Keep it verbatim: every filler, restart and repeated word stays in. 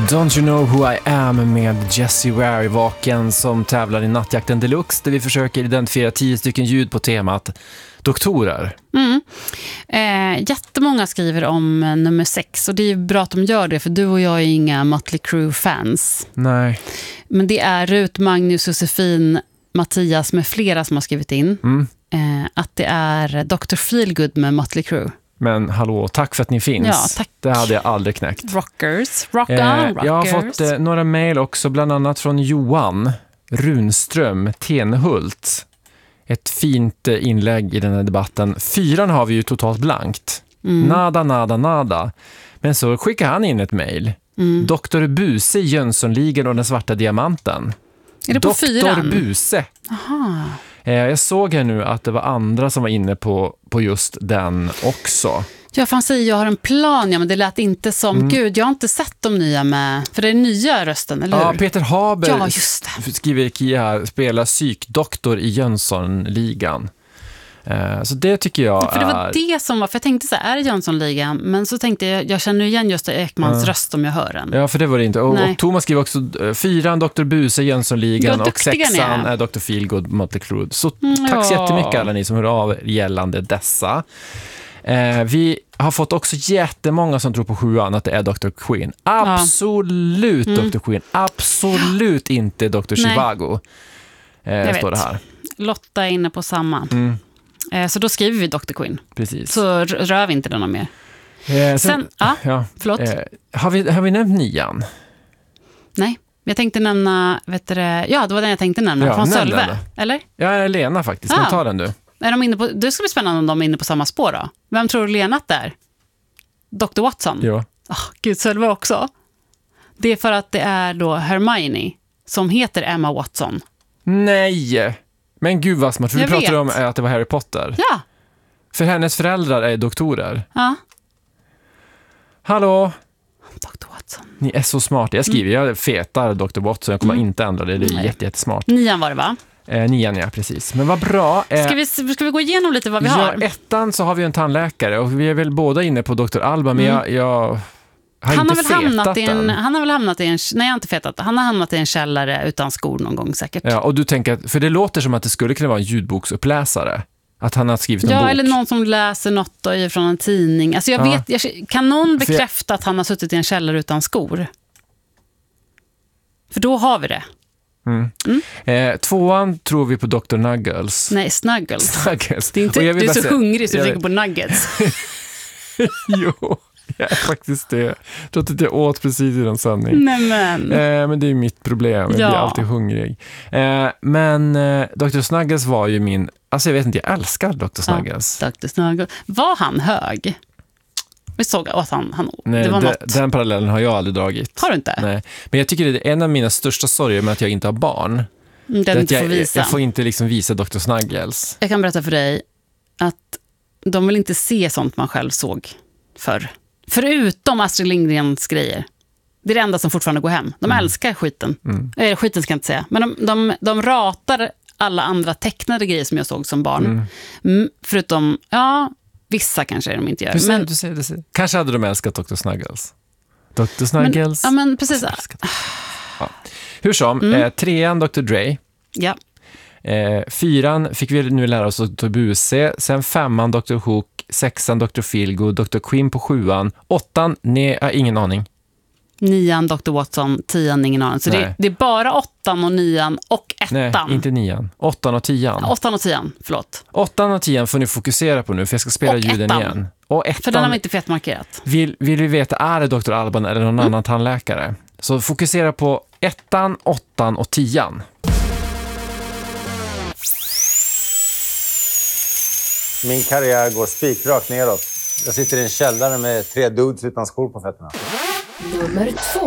Don't you know who I am med Jessie Ware i Vaken som tävlar i Nattjakten Deluxe där vi försöker identifiera tio stycken ljud på temat doktorer. Mm. Eh, jättemånga skriver om nummer sex och det är bra att de gör det för du och jag är inga Mötley Crüe-fans. Nej. Men det är Rut, Magnus, Josefin, Mattias med flera som har skrivit in Mm. eh, att det är doktor Feelgood med Mötley Crüe. Men hallå, tack för att ni finns. Ja, tack. Det hade jag aldrig knäckt. Rockers, rock on, Eh, rockers. jag har fått eh, några mejl också, bland annat från Johan Runström Tenhult. Ett fint eh, inlägg i den här debatten. Fyran har vi ju totalt blankt. Mm. Nada, nada, nada. Men så skickar han in ett mejl. Mm. doktor Buse, Jönssonligan och den svarta diamanten. Är det på doktor fyran? Buse. Aha. Eh, jag såg här nu att det var andra som var inne på, på just den också. Ja, fan säger jag har en plan, ja, men det lät inte som, Mm. gud, jag har inte sett de nya med, för det är nya rösten, eller hur? Ja, Peter Haber Ja, just det. skriver Kia här, spelar psykdoktor i Jönssonligan. Eh, så det tycker jag För det var är... det som var, för jag tänkte så här, är det Jönssonligan? Men så tänkte jag, jag känner igen just Ekmans Ja. röst om jag hör den. Ja, för det var det inte. Och, Nej. och Thomas skriver också eh, fyran, doktor Buse, Jönssonligan Vad och duktiga ni sexan är. är doktor Feelgood, Mötley Crüe. Så Mm, tack så ja. jättemycket alla ni som hör av er gällande dessa. Eh, vi har fått också jättemånga som tror på sjuan att det är doktor Queen. Absolut Mm. doktor Queen. Absolut inte doktor Nej. Zhivago. Eh, står det vet. här. Lotta är inne på samma. Mm, Eh, så då skriver vi doktor Queen. precis. Så r- rör vi inte den mer. Eh, sen, Sen, ja, ja, förlåt. eh, har, vi, har vi nämnt nian? Nej, jag tänkte nämna, vet du det, ja, det var den jag tänkte nämna, Ja, från nämn Sölve, den eller? Ja, Lena faktiskt. Ah. Men ta den du. Är de inne på, det ska bli spännande om de är inne på samma spår då. Vem tror du Lena att det är? doktor Watson? Ja. Oh, Gud, Sölve också. Det är för att det är då Hermione som heter Emma Watson. Nej! Men gud vad smart. För vi Jag pratade vet. om eh, att det var Harry Potter. Ja, För hennes föräldrar är doktorer. ja. Hallå? doktor Watson. Ni är så smarta. Jag skriver, jag fetar doktor Watson. Jag kommer Mm. inte ändra det. Det är Nej. jätte, jättesmart. Nian var det, va? Eh, nian, ja, precis. Men vad bra. Eh, Ska vi, ska vi gå igenom lite vad vi ja, har? ettan så har vi en tandläkare. Och vi är väl båda inne på doktor Alba. Men Mm. jag, jag har Han har, inte väl fetat hamnat i en, den. han har väl hamnat i en... Nej, jag har inte fetat. Han har hamnat i en källare utan skor någon gång säkert. Ja, och du tänker att, för det låter som att det skulle kunna vara en ljudboksuppläsare. Att han har skrivit en Ja, bok. eller någon som läser något då från en tidning. Alltså jag Ja. vet, jag, kan någon För jag- bekräfta att han har suttit i en källare utan skor? För då har vi det. Mm. Eh, tvåan tror vi på doktor Nuggles. Nej, Snuggles. Snuggles. Det är inte, Och jag vill du är bara så säga- hungrig så du jag- tänker på nuggets. Jo, jag är faktiskt det. Jag tror att jag åt precis i den sändning. Nej, men. Eh, men det är mitt problem. Jag Ja. blir alltid hungrig. Eh, men eh, doktor Snuggles var ju min... Alltså jag vet inte, jag älskar doktor Snuggles. doktor Snuggles. Var han hög? Vi såg att han... han Nej, det var de- något. den parallellen har jag aldrig dragit. Har du inte? Nej. Men jag tycker det är en av mina största sorger med att jag inte har barn. Mm, Det Den är du att får jag, visa. jag får inte liksom visa doktor Snuggles. Jag kan berätta för dig att de vill inte se sånt man själv såg förr. Förutom Astrid Lindgrens grejer. Det är det enda som fortfarande går hem. De Mm. älskar skiten. Mm. Eller skiten ska jag inte säga. Men de, de, de ratar alla andra tecknade grejer som jag såg som barn. Mm. Mm, förutom, ja, vissa kanske de inte gör. Du ser, Men, du ser, du ser. Kanske hade de älskat doktor Snuggles. doktor men, Snuggles. ja, men precis. Jag älskar det. Ja. Hur som, Mm. eh, trean doktor Dre. Ja. Eh, fyran fick vi nu lära oss doktor Buse. Sen femman doktor Hook. Sexan doktor Feelgood. doktor Quinn på sjuan. Åttan, nej, jag har ingen aning. Nian, doktor Watson, tian, ingen aning. Så det, Nej. det är bara åttan och nian och Nej, ettan. inte nian. Åttan och tian. Åttan och tian, förlåt. Åttan och tian får ni fokusera på nu, för jag ska spela Och ljuden ettan. igen. Och ettan, För den har vi inte fetmarkerat. vill, vill vi veta, är det doktor Alban eller någon annan tandläkare? Så fokusera på ettan, åttan och tian. Min karriär går spikrakt neråt. Jag sitter i en källare med tre dudes utan skor på fötterna. Nummer två.